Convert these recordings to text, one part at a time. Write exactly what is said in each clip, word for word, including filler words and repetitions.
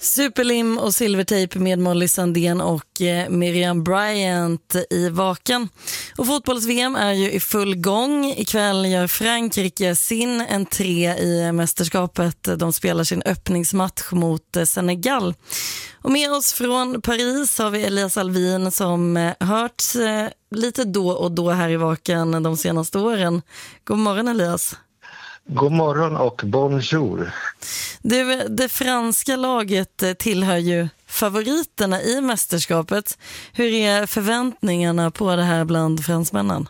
Superlim och silvertejp med Molly Sandén och eh, Miriam Bryant i vaken. Och fotbolls-V M är ju i full gång. Ikväll gör Frankrike sin entré i mästerskapet. De spelar sin öppningsmatch mot eh, Senegal. Och med oss från Paris har vi Elias Alvin som eh, hörts eh, lite då och då här i vaken de senaste åren. God morgon Elias. God morgon och bonjour. Du, det franska laget tillhör ju favoriterna i mästerskapet. Hur är förväntningarna på det här bland fransmännen?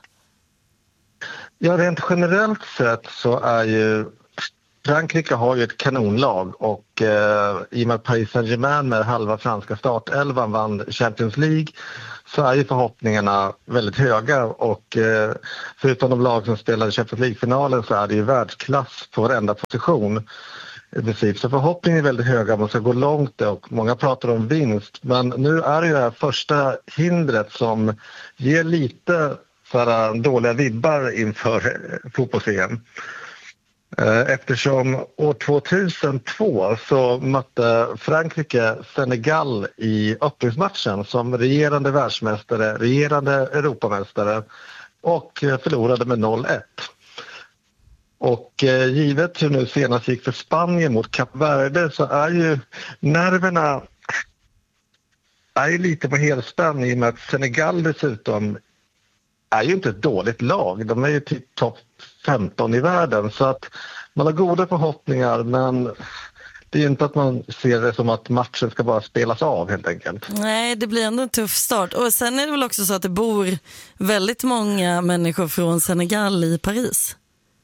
Ja, rent generellt sett så är ju Frankrike har ju ett kanonlag och eh, i och med Paris Saint-Germain med halva franska startelvan vann Champions League så är ju förhoppningarna väldigt höga och eh, förutom de lag som spelade Champions League-finalen så är det ju världsklass på varenda position i princip. Så förhoppningen är väldigt höga, man ska gå långt och många pratar om vinst. Men nu är det ju det här första hindret som ger lite sådär dåliga vibbar inför fotbolls-V M. Eftersom år tvåtusentvå så mötte Frankrike Senegal i öppningsmatchen som regerande världsmästare, regerande Europamästare och förlorade med noll ett. Och eh, givet hur nu senast gick för Spanien mot Kap Verde så är ju nerverna är ju lite på helspänn i och med att Senegal dessutom är ju inte ett dåligt lag. De är ju typ topp femton i världen så att man har goda förhoppningar men det är ju inte att man ser det som att matchen ska bara spelas av helt enkelt. Nej, det blir ändå en tuff start. Och sen är det väl också så att det bor väldigt många människor från Senegal i Paris.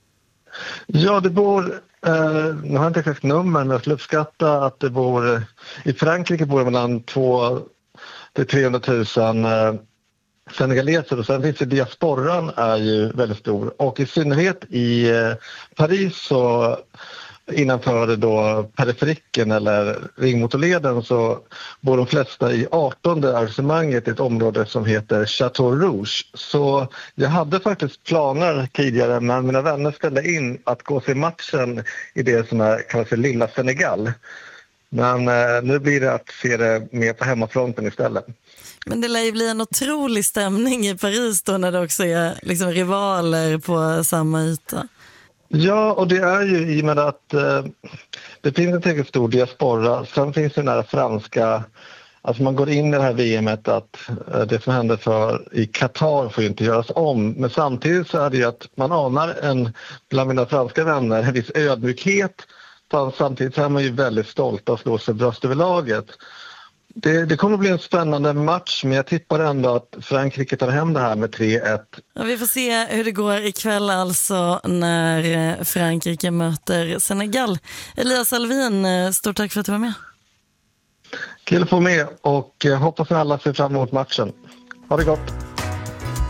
Ja, det bor, eh, nu har jag inte exakt nummer men jag skulle uppskatta att det bor, i Frankrike bor det mellan tvåhundra till trehundratusen eh, senegaleser och sen finns det diasporan är ju väldigt stor och i synnerhet i eh, Paris så innanför då periferiken eller ringmotorleden så bor de flesta i artonde arrangemanget i ett område som heter Château Rouge. Så jag hade faktiskt planer tidigare men mina vänner ställde in att gå se matchen i det som är kallas för Lilla Senegal. Men eh, nu blir det att se det mer på hemmafronten istället. Men det lär ju bli en otrolig stämning i Paris då när det också är liksom rivaler på samma yta. Ja, och det är ju i och med att eh, det finns en tillräckligt stor diaspora. Sen finns det den här franska, alltså man går in i det här V M:et att eh, det som hände för i Qatar får ju inte göras om. Men samtidigt så är det ju att man anar en, bland mina franska vänner, en viss ödmjukhet. Samtidigt så är man ju väldigt stolt att slå sig bröst över laget. Det, det kommer att bli en spännande match men jag tippar ändå att Frankrike tar hem det här med tre ett. Ja, vi får se hur det går ikväll alltså när Frankrike möter Senegal. Elias Alvin, stort tack för att du var med. Kul att få med och hoppas att alla ser fram emot matchen. Ha det gott!